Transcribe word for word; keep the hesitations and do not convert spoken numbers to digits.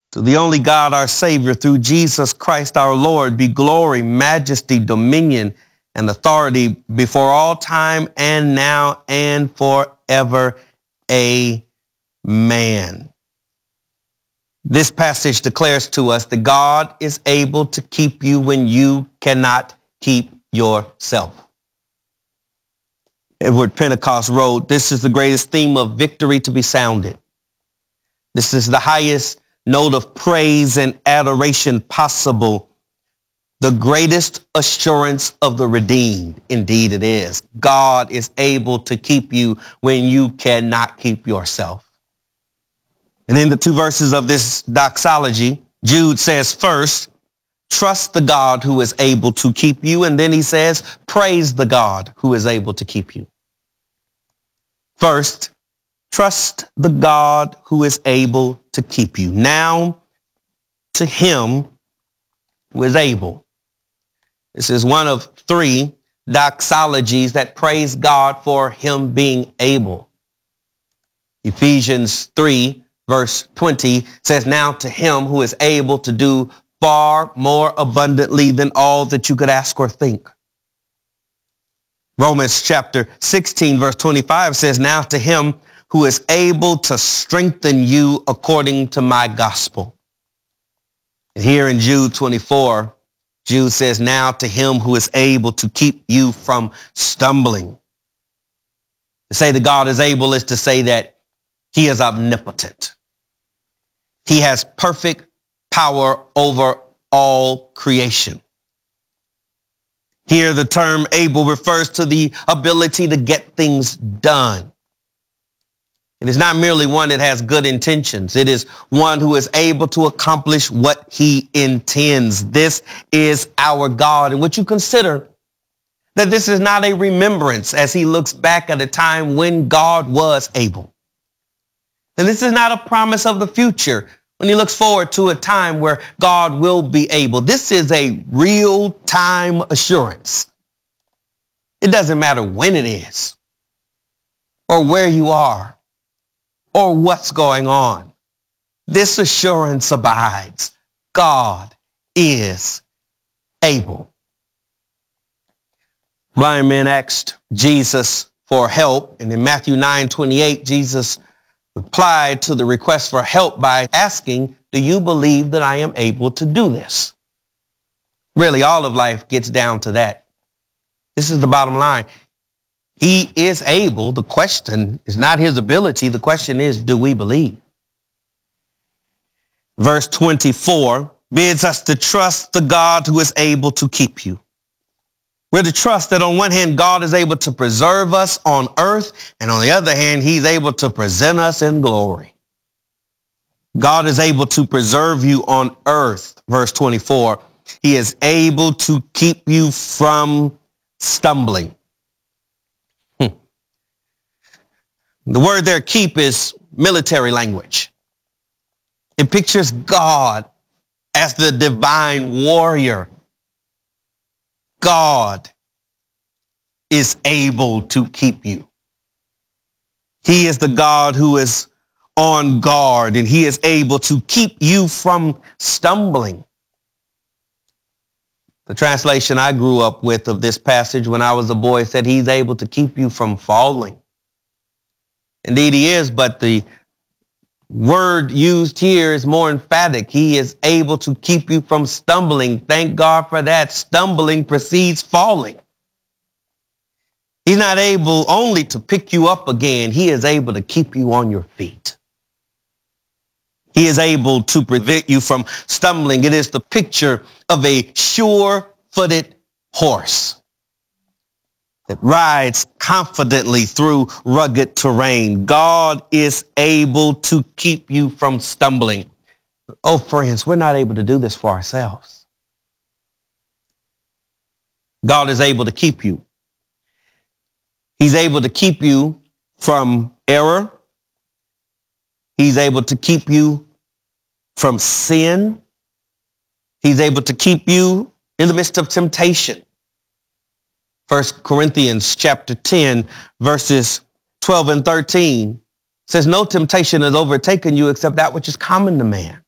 To the only God, our Savior, through Jesus Christ our Lord, be glory, majesty, dominion, and authority before all time and now and forever. Amen. This passage declares to us that God is able to keep you when you cannot keep yourself. Edward Pentecost wrote, "This is the greatest theme of victory to be sounded. This is the highest note of praise and adoration possible, the greatest assurance of the redeemed." Indeed it is. God is able to keep you when you cannot keep yourself. And in the two verses of this doxology, Jude says first, trust the God who is able to keep you. And then he says, praise the God who is able to keep you. First, trust the God who is able to keep you. Now, to him who is able. This is one of three doxologies that praise God for him being able. Ephesians three, verse twenty says, now to him who is able to do far more abundantly than all that you could ask or think. Romans chapter sixteen, verse twenty-five says, now to him who is able to strengthen you according to my gospel. And here in Jude twenty-four, Jude says, now to him who is able to keep you from stumbling. To say that God is able is to say that he is omnipotent. He has perfect power over all creation. Here, the term able refers to the ability to get things done. It is not merely one that has good intentions. It is one who is able to accomplish what he intends. This is our God. And would you consider that this is not a remembrance as he looks back at a time when God was able. And this is not a promise of the future when he looks forward to a time where God will be able. This is a real-time assurance. It doesn't matter when it is, or where you are, or what's going on. This assurance abides. God is able. Blind men asked Jesus for help, and in Matthew nine twenty-eight, Jesus replied to the request for help by asking, do you believe that I am able to do this? Really, all of life gets down to that. This is the bottom line. He is able. The question is not his ability. The question is, do we believe? Verse twenty-four bids us to trust the God who is able to keep you. We're to trust that on one hand, God is able to preserve us on earth, and on the other hand, he's able to present us in glory. God is able to preserve you on earth. Verse twenty-four, he is able to keep you from stumbling. Hmm. The word there, keep, is military language. It pictures God as the divine warrior. God is able to keep you. He is the God who is on guard, and he is able to keep you from stumbling. The translation I grew up with of this passage when I was a boy said he's able to keep you from falling. Indeed he is, but the word used here is more emphatic. He is able to keep you from stumbling. Thank God for that. Stumbling precedes falling. He's not able only to pick you up again. He is able to keep you on your feet. He is able to prevent you from stumbling. It is the picture of a sure-footed horse that rides confidently through rugged terrain. God is able to keep you from stumbling. Oh, friends, we're not able to do this for ourselves. God is able to keep you. He's able to keep you from error. He's able to keep you from sin. He's able to keep you in the midst of temptation. First Corinthians chapter ten, verses twelve and thirteen says, no temptation has overtaken you except that which is common to man.